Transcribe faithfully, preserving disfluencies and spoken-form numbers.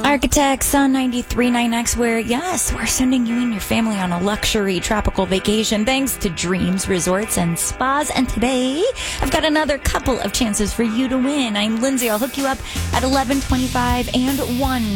Architects on ninety-three point nine X, where, yes, we're sending you and your family on a luxury tropical vacation thanks to Dreams Resorts and Spas. And today, I've got another couple of chances for you to win. I'm Lindsay. I'll hook you up at eleven twenty-five and one